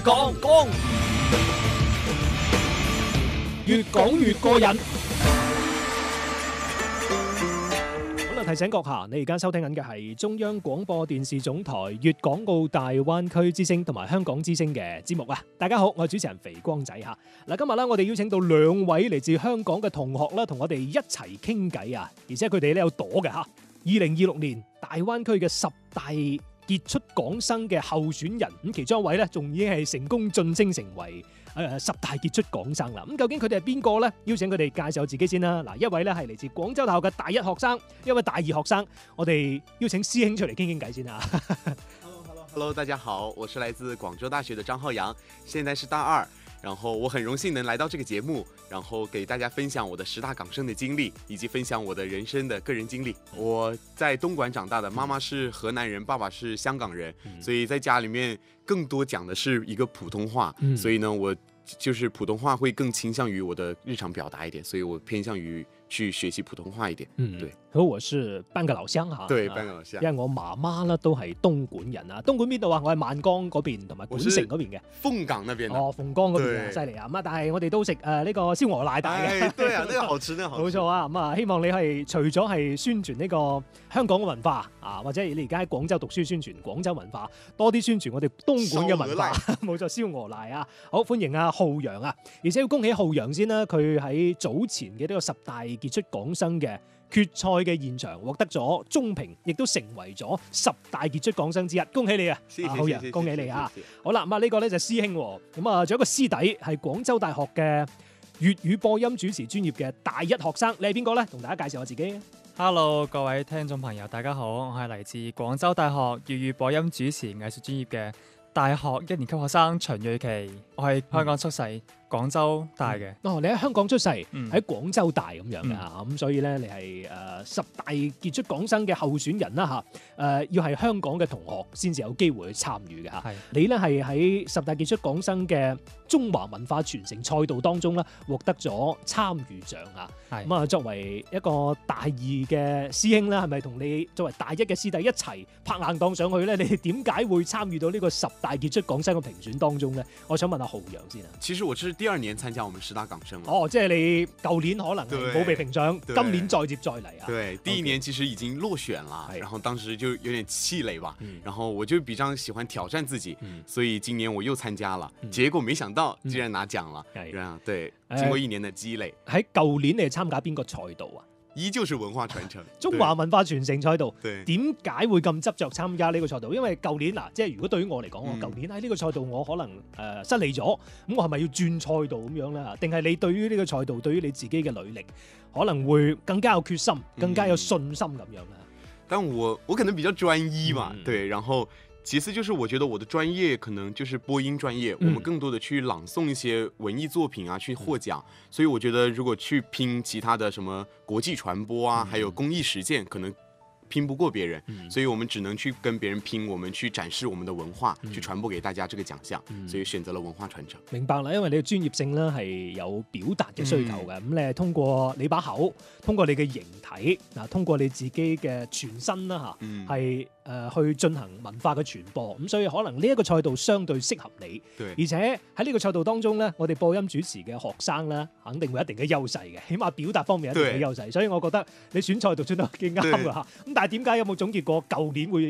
講，越講越過癮。好啦，提醒閣下，你而家收聽緊嘅係中央廣播電視總台粵港澳大灣區之聲同埋香港之聲嘅節目啊！大家好，我係主持人肥光仔嚇。嗱，今日咧我哋邀請到兩位嚟自香港嘅同學啦，同我哋一齊傾偈啊！而且佢哋咧有朵嘅嚇。2026年大灣區嘅10大傑出港生嘅候選人，咁其中一位咧仲已經係成功晉升成為10大傑出港生啦。咁究竟佢哋係邊個呢？邀請佢哋介紹自己先啦。嗱，一位咧係嚟自廣州大學嘅大一學生，一位大二學生。我哋邀請師兄出嚟傾傾偈先啊。 Hello， 大家好，我是來自廣州大學的張浩洋，現在是大二。然後我很榮幸能來到這個節目，然後給大家分享我的10大港生的經歷，以及分享我的人生的個人經歷。我在東莞長大的，媽媽是河南人，爸爸是香港人，所以在家裡面更多講的是一個普通話，所以呢，我就是普通話會更傾向於我的日常表達一點，所以我偏向於去學習普通話一點。對。 好，我是半個老鄉嚇。 對，半個老鄉。 因為我媽媽咧都係東莞人啊。東莞邊度啊？我係萬江嗰邊同埋莞城嗰邊嘅。 鳳港那邊。哦， 鳳江嗰邊啊，犀利啊！咁啊，但係我哋都食呢個燒鵝奶大嘅。 對啊，呢個好吃，呢個好吃。 冇錯啊！咁啊，希望你係除咗係宣傳呢個香港嘅文化啊，或者你而家喺廣州讀書宣傳廣州文化，多啲宣傳我哋東莞嘅文化。冇錯，燒鵝奶啊！好，歡迎啊浩洋啊！而且要恭喜浩洋先啦，佢喺早前嘅呢個10大傑出港生嘅決賽嘅現場獲得咗中評，亦都成為咗10大傑出港生之一，恭喜你啊！浩洋，恭喜你啊！好啦，咁啊呢個咧就係師兄，咁啊仲有一個師弟係廣州大學嘅粵語播音主持專業嘅大一學生，你係邊個咧？同大家介紹下自己。 Hello， 各位聽眾朋友，大家好，我係嚟自廣州大學粵語播音主持藝術專業嘅大學1年級學生秦瑞琪，我係香港出世。廣州大嘅。你喺香港出世，喺廣州大咁樣嘅嚇，咁所以咧你係10大傑出港生嘅候選人啦嚇，要係香港嘅同學先至有機會去參與嘅嚇。你咧係喺10大傑出港生嘅中華文化傳承賽道當中咧獲得咗參與獎嚇。咁啊，作為一個大二嘅師兄咧，係咪同你作為大一嘅師弟一齊拍硬檔上去咧？你哋點解會參與到呢個10大傑出港生嘅評選當中咧？我想問下浩洋先啊。 其實我是第2年參加我們10大港生了。 哦，即係你舊年可能冇被評上，今年再接再厲啊。 對，第1年其實已經落選了，然後當時就有點氣餒吧，然後我就比較喜歡挑戰自己，所以今年我又參加了，結果沒想到竟然拿獎了。對，經過1年的積累。 喺舊年你係參加邊個賽道啊？ 依舊是文化傳承， 中華文化傳承賽道。 對， 點解會咁執着參加呢個賽道？因為舊年嗱，即係如果對於我嚟講，我舊年喺呢個賽道我可能失利咗，咁我係咪要轉賽道咁樣咧？定係你對於呢個賽道，對於你自己嘅履歷，可能會更加有決心，更加有信心咁樣咧？ 但我可能比較專一嘛，對，然後。其次就是我覺得我的專業可能就是播音專業，我們更多的去朗誦一些文藝作品啊，去獲獎，所以我覺得如果去拼其他的什麼國際傳播啊，還有公益實踐，可能拼不過別人，所以我們只能去跟別人拼，我們去展示我們的文化，去傳播給大家這個獎項，所以選擇了文化傳承。 明白啦，因為你嘅專業性咧係有表達嘅需求嘅，咁你係通過你把口，通過你嘅形體，嗱，通過你自己嘅全身啦嚇，係去進行文化嘅傳播，咁所以可能呢一個賽道相對適合你，而且喺呢個賽道當中咧，我哋播音主持嘅學生咧，肯定會有一定嘅優勢嘅，起碼表達方面有一定嘅優勢，所以我覺得你選賽道選得幾啱㗎嚇。咁但係點解有冇總結過舊年會